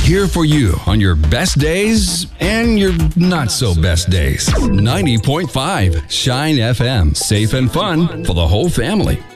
Here for you on your best days and your not so best days. 90.5 Shine FM. Safe and fun for the whole family.